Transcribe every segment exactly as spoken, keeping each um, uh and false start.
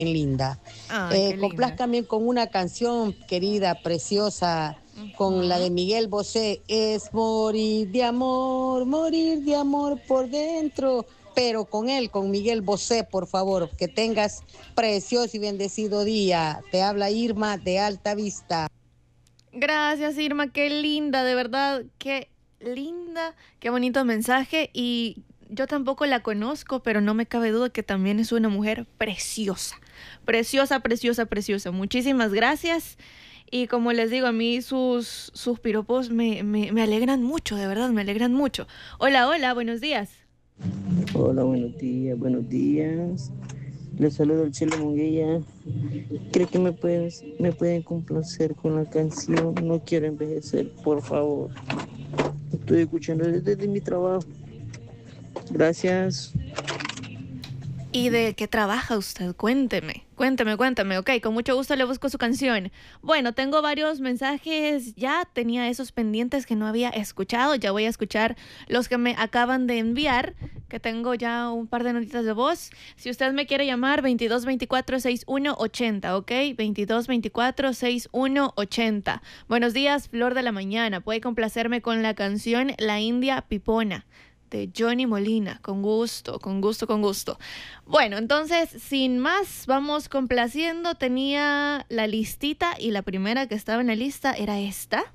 linda. Ay, Eh, qué linda. complázcame con una canción querida, preciosa, con la de Ujú. Miguel Bosé. Es morir de amor, morir de amor por dentro. Pero con él, con Miguel Bosé, por favor, que tengas precioso y bendecido día. Te habla Irma de Alta Vista. Gracias, Irma, qué linda, de verdad, qué linda, qué bonito mensaje. Y yo tampoco la conozco, pero no me cabe duda que también es una mujer preciosa, preciosa, preciosa, preciosa. Muchísimas gracias. Y como les digo, a mí sus, sus piropos me, me, me alegran mucho, de verdad, me alegran mucho. Hola, hola, buenos días. Hola, buenos días, buenos días. Les saludo el Chelo Munguía. ¿Cree que me puedes, me pueden complacer con la canción No quiero envejecer, por favor? Estoy escuchando desde, desde mi trabajo. Gracias. ¿Y de qué trabaja usted? Cuénteme, cuénteme, cuénteme. Ok, con mucho gusto le busco su canción. Bueno, tengo varios mensajes, ya tenía esos pendientes que no había escuchado, ya voy a escuchar los que me acaban de enviar, que tengo ya un par de notitas de voz. Si usted me quiere llamar, veintidós veinticuatro sesenta y uno ochenta, ok, veintidós veinticuatro sesenta y uno ochenta. Buenos días, Flor de la Mañana. Puede complacerme con la canción La India Pipona de Johnny Molina, con gusto, con gusto, con gusto. Bueno, entonces, sin más, vamos complaciendo. Tenía la listita y la primera que estaba en la lista era esta,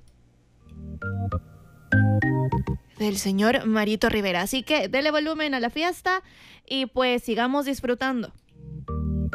del señor Marito Rivera. Así que dele volumen a la fiesta y pues sigamos disfrutando.